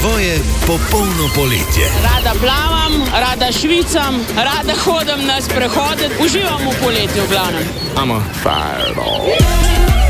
tvoje popolno poletje. Rada plavam, rada švicam, rada hodim na sprehode, uživam v poletju v glavnem. Amo.